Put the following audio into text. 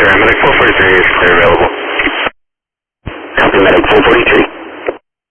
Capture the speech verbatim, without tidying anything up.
Medic four forty-three is clear available. Copy, Medic four forty-three.